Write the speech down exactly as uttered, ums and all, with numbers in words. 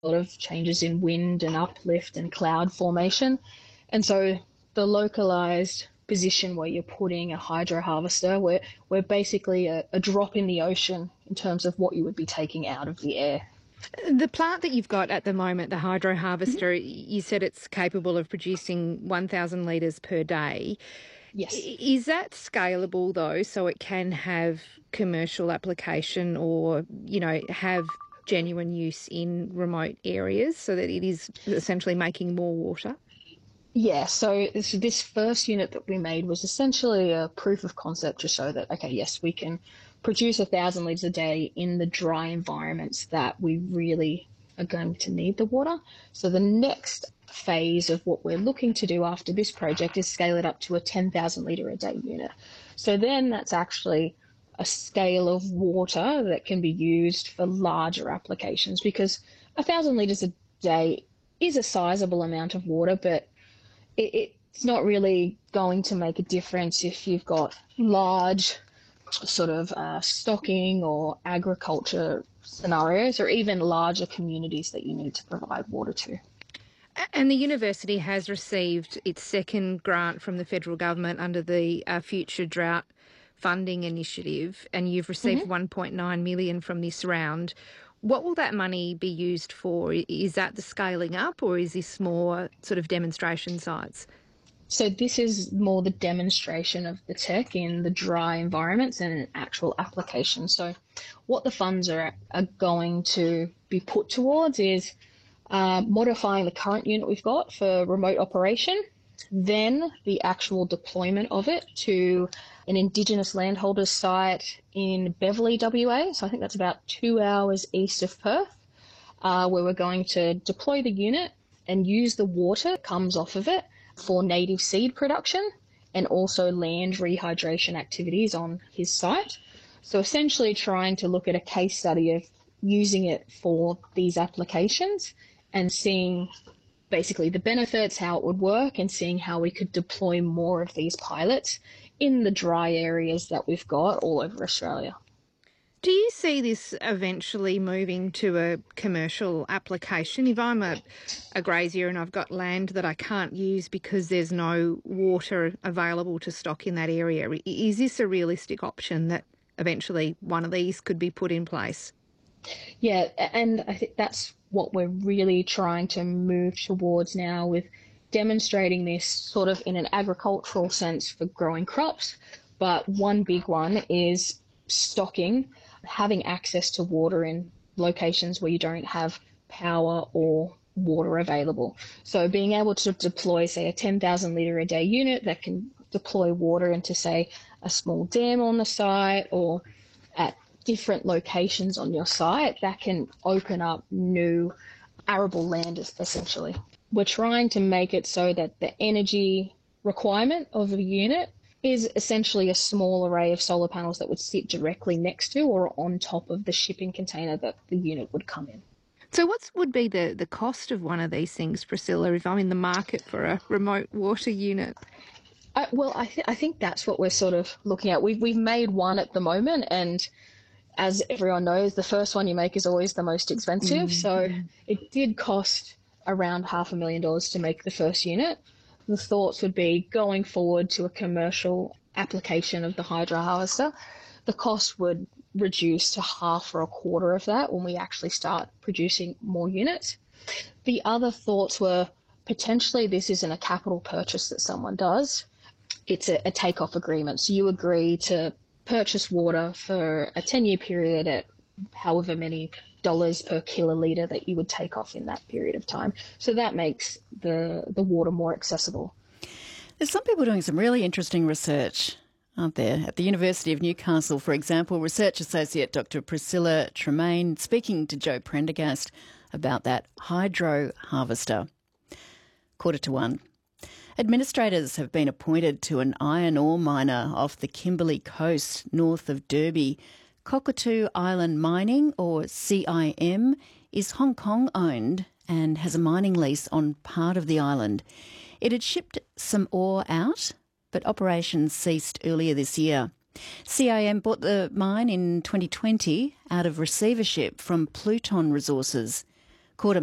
lot of changes in wind and uplift and cloud formation. And so the localized position where you're putting a hydro harvester, we're, we're basically a, a drop in the ocean in terms of what you would be taking out of the air. The plant that you've got at the moment, the hydro harvester, Mm-hmm. you said it's capable of producing one thousand litres per day. Yes. Is that scalable though, so it can have commercial application or, you know, have genuine use in remote areas so that it is essentially making more water? Yeah, so this, this first unit that we made was essentially a proof of concept to show that, okay, yes, we can produce a thousand litres a day in the dry environments that we really are going to need the water. So the next phase of what we're looking to do after this project is scale it up to a ten thousand litre a day unit. So then that's actually a scale of water that can be used for larger applications, because a thousand litres a day is a sizable amount of water, but it, it's not really going to make a difference if you've got large sort of uh, stocking or agriculture scenarios, or even larger communities that you need to provide water to. And the university has received its second grant from the federal government under the uh, Future Drought Funding Initiative, and you've received Mm-hmm. one point nine million dollars from this round. What will that money be used for? Is that the scaling up, or is this more sort of demonstration sites? So this is more the demonstration of the tech in the dry environments and an actual application. So what the funds are, are going to be put towards is uh, modifying the current unit we've got for remote operation, then the actual deployment of it to an Indigenous landholders site in Beverley, W A. So I think that's about two hours east of Perth, uh, where we're going to deploy the unit and use the water that comes off of it for native seed production and also land rehydration activities on his site. So essentially trying to look at a case study of using it for these applications and seeing basically the benefits, how it would work, and seeing how we could deploy more of these pilots in the dry areas that we've got all over Australia. Do you see this eventually moving to a commercial application? If I'm a, a grazier and I've got land that I can't use because there's no water available to stock in that area, is this a realistic option that eventually one of these could be put in place? Yeah, and I think that's what we're really trying to move towards now, with demonstrating this sort of in an agricultural sense for growing crops. But one big one is stocking, having access to water in locations where you don't have power or water available. So being able to deploy, say, a ten thousand litre a day unit that can deploy water into, say, a small dam on the site or at different locations on your site, that can open up new arable land, essentially. We're trying to make it so that the energy requirement of a unit is essentially a small array of solar panels that would sit directly next to or on top of the shipping container that the unit would come in. So what would be the, the cost of one of these things, Priscilla, if I'm in the market for a remote water unit? I, well, I, th- I think that's what we're sort of looking at. We've, we've made one at the moment, and as everyone knows, the first one you make is always the most expensive. Mm-hmm. So it did cost around half a million dollars to make the first unit. The thoughts would be going forward to a commercial application of the hydro harvester, the cost would reduce to half or a quarter of that when we actually start producing more units. The other thoughts were potentially this isn't a capital purchase that someone does. It's a, a take-off agreement. So you agree to purchase water for a ten-year period at however many dollars per kiloliter that you would take off in that period of time. So that makes the, the water more accessible. There's some people doing some really interesting research, aren't there? At the University of Newcastle, for example, Research Associate Doctor Priscilla Tremaine speaking to Joe Prendergast about that hydro harvester. Quarter to one. Administrators have been appointed to an iron ore miner off the Kimberley coast north of Derby. Cockatoo Island Mining, or C I M, is Hong Kong owned and has a mining lease on part of the island. It had shipped some ore out, but operations ceased earlier this year. C I M bought the mine in twenty twenty out of receivership from Pluton Resources. Court